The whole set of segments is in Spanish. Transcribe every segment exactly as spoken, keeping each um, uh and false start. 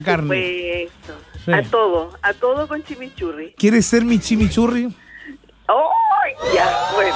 carne. Supuesto. Sí. A todo, a todo con chimichurri. ¿Quieres ser mi chimichurri? ¡Oh! Ya, bueno.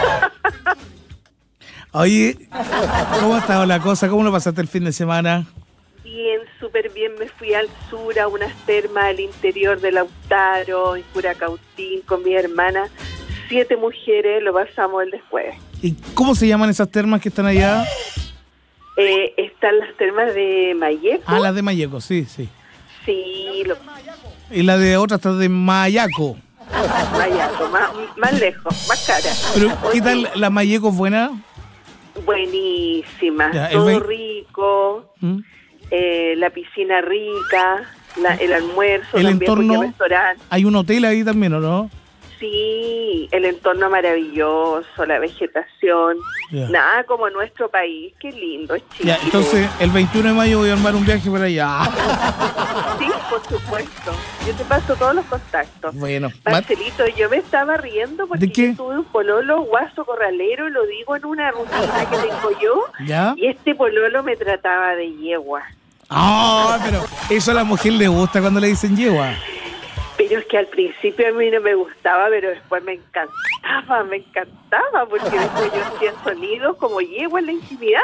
Oye, ¿cómo ha estado la cosa? ¿Cómo lo pasaste el fin de semana? Bien, súper bien. Me fui al sur, a unas termas al interior de Lautaro, en Curacautín, con mi hermana. Siete mujeres, lo pasamos el después. ¿Y cómo se llaman esas termas que están allá? Eh, están las termas de Mayeco. Ah, las de Mayeco, sí, sí. Sí, lo... Y la de otra está de Mayaco. Mayaco, más, más lejos, más cara. Pero, ¿qué Oye, tal la Mayeco es buena? Buenísima, Ya, el todo vein- rico, ¿Mm? eh, la piscina rica, la, el almuerzo, El también, entorno- porque restaurante. Hay un hotel ahí también, ¿o no? Sí, el entorno maravilloso, la vegetación, Ya. nada como nuestro país, qué lindo, Chile. Ya, entonces el veintiuno de mayo voy a armar un viaje para allá. Sí, por supuesto, yo te paso todos los contactos. Bueno, Marcelito, yo me estaba riendo porque ¿De qué? yo tuve un pololo guaso corralero, lo digo en una rutina que tengo yo, ¿ya? y este pololo me trataba de yegua. Ah, pero eso a la mujer le gusta cuando le dicen yegua. Pero es que al principio a mí no me gustaba, pero después me encantaba, me encantaba, porque después yo hacía sonidos como yegua en la intimidad.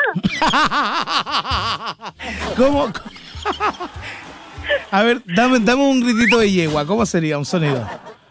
¿Cómo? A ver, dame, dame un gritito de yegua. ¿Cómo sería un sonido?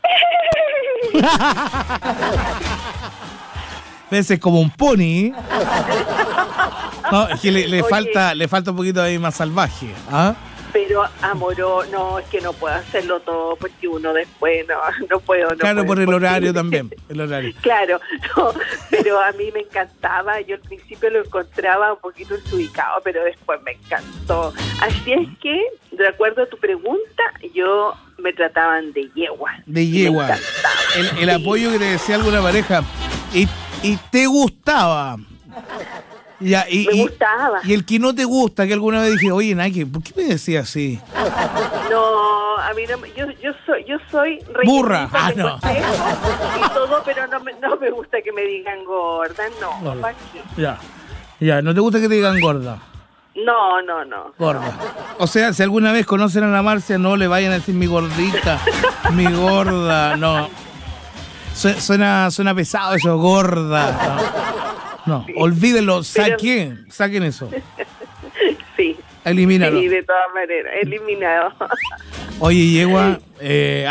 Ese es como un pony. No, es que le, le Oye. falta le falta un poquito ahí más salvaje. ¿Ah? Pero amoró, no, es que no puedo hacerlo todo porque uno después no, no puedo. No Claro, puedo, por el porque- horario también. El horario. Claro, no, pero a mí me encantaba, yo al principio lo encontraba un poquito desubicado, pero después me encantó. Así es que, de acuerdo a tu pregunta, yo me trataban de yegua. De Y me yegua. encantaba. El, el Sí. apoyo que te decía alguna pareja. Y, y te gustaba. Ya, y, Me y- gustaba. Y el que no te gusta, que alguna vez dije, oye, Nike, ¿por qué me decías así? No, a mí no me, yo, yo soy, yo soy rellenita, Burra. Ah, tengo no. sexo y todo, pero no me, no me gusta que me digan gorda, no, Gorda. ¿para qué? Ya. Ya, ¿no te gusta que te digan gorda? No, no, no. Gorda. O sea, si alguna vez conocen a la Marcia, no le vayan a decir mi gordita, mi gorda, no. Su- Suena, suena pesado eso, gorda. No, no, olvídenlo, saquen, saquen eso. Sí. Elimínalo. Sí, de todas maneras, eliminado. Oye, yegua, eh,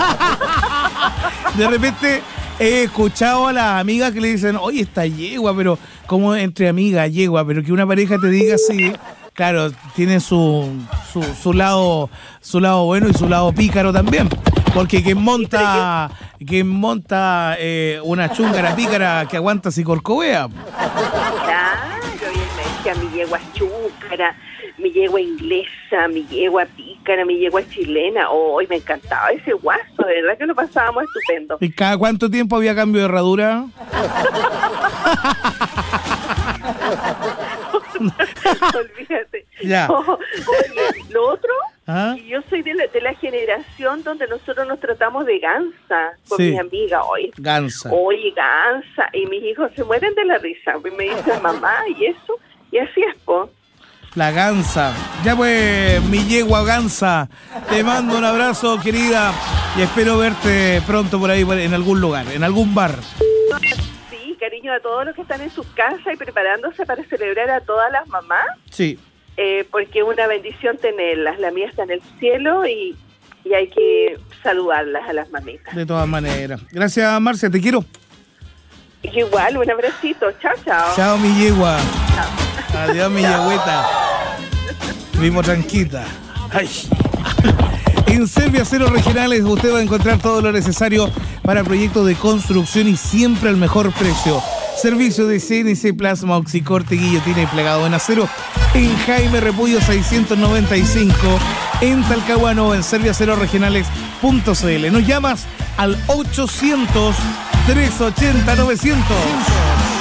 de repente he escuchado a las amigas que le dicen, oye, esta yegua, pero como entre amigas, yegua, pero que una pareja te diga así, claro, tiene su, su, su lado, su lado bueno y su lado pícaro también. Porque quien monta, quien monta eh, una chúngara pícara que aguanta si corcovea. Claro, y él me decía mi yegua chúcara, mi yegua inglesa, mi yegua pícara, mi yegua chilena. Hoy me encantaba ese guaso, de verdad que lo pasábamos estupendo. ¿Y cada cuánto tiempo había cambio de herradura? Olvídate. Ya. Oh, oye, lo otro, ¿Ah? que yo soy de la, de la generación donde nosotros nos tratamos de gansa con Sí. mis amigas. Oye, Gansa. oye, gansa. Y mis hijos se mueren de la risa. Y me dicen, mamá, y eso. Y así es, po. La gansa. Ya pues, mi yegua gansa. Te mando un abrazo, querida. Y espero verte pronto por ahí, por- en algún lugar, en algún bar. Sí, cariño a todos los que están en sus casas y preparándose para celebrar a todas las mamás, Sí. eh, porque es una bendición tenerlas. La mía está en el cielo y, y hay que saludarlas a las mamitas. De todas maneras. Gracias, Marcia, te quiero. Igual, un abracito. Chao, chao. Chao, mi yegua. Adiós, mi yegüeta. Vivo tranquila. Ay. En Servio Acero Regionales usted va a encontrar todo lo necesario para proyectos de construcción y siempre al mejor precio. Servicio de C N C, plasma, oxicorte, guillotina y plegado en acero en Jaime Repullo seiscientos noventa y cinco, en Talcahuano, en servio acero regionales punto c l. Nos llamas al ochocientos, trescientos ochenta, novecientos.